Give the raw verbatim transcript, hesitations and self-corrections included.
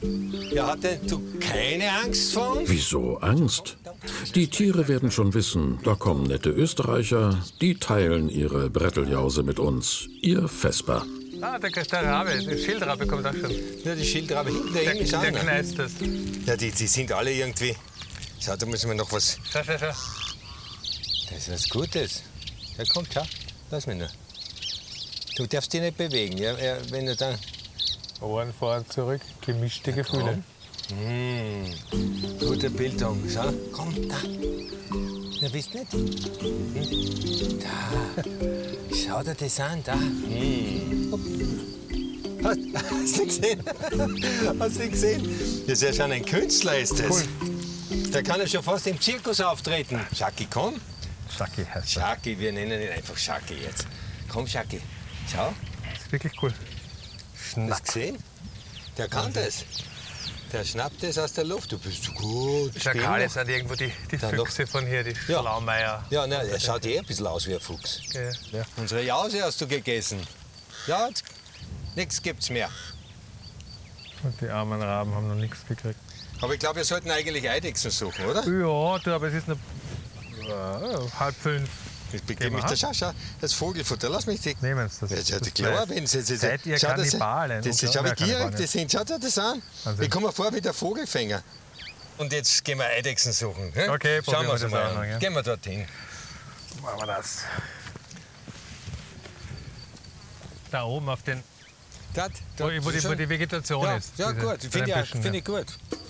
Ja, hatte du keine Angst vor uns? Wieso Angst? Die Tiere werden schon wissen, da kommen nette Österreicher, die teilen ihre Bretteljause mit uns. Ihr Vesper. Ah, der, der Rabe, der Schildrabe kommt auch schon. Ja, die Schildrabe hinten, der, Der, hinten der schauen. kneißt das. Ja, die, die sind alle irgendwie. Schau, da müssen wir noch was. Schau, schau, schau. Das ist was Gutes. Ja, komm, schau. Lass mich nur. Du darfst dich nicht bewegen, ja? Ja, wenn du dann. Ohren vor und zurück, gemischte Gefühle. Mmh, gute Bildung. Schau, komm, da. Ja, wisst nicht? Hm? Da. Schau dir das an, da. Hm. Hast, hast du gesehen? Hast du gesehen? Das ist ja schon ein Künstler, ist das. Cool. Der kann ja schon fast im Zirkus auftreten. Schaki, komm. Schaki heißt er. Schaki, wir nennen ihn einfach Schaki jetzt. Komm, Schaki. Schau, Das ist wirklich cool. hast Schnack. du gesehen? Der kann das. Der schnappt das aus der Luft. Du bist so gut. Schakale Spiel noch. sind irgendwo die, die Dann noch- Füchse von hier, die Ja. Schlaumeier. Ja, nein, er schaut eh ein bisschen aus wie ein Fuchs. Okay. Ja. Unsere Jause hast du gegessen. Ja, jetzt, nichts gibt's mehr. Und die armen Raben haben noch nichts gekriegt. Aber ich glaube, wir sollten eigentlich Eidechsen suchen, oder? Ja, du, aber es ist noch äh, halb fünf. Ich Gehen begebe mich wir da. Schau, schau, das Vogelfutter. Lass mich die. Nehmen Sie das. Ja, ja, das die klar, Fleisch. wenn sie. sie Seid ihr schau, das- Kannibalen? Das ist, Und schau, wie wer gierig Kannibalen die sind. Schau dir das an. Wahnsinn. Ich komme mir vor wie der Vogelfänger. Und jetzt gehen wir Eidechsen suchen. hä? Okay, schauen probieren wir wir uns das mal auch an. noch, ja. Gehen wir dorthin. Machen wir das. Da oben auf den, Dort, wo, dort, wo, die, wo schon? die Vegetation Ja, ist. ja diese gut, kleinen finde ich, auch- Büschen, find ja. ich gut.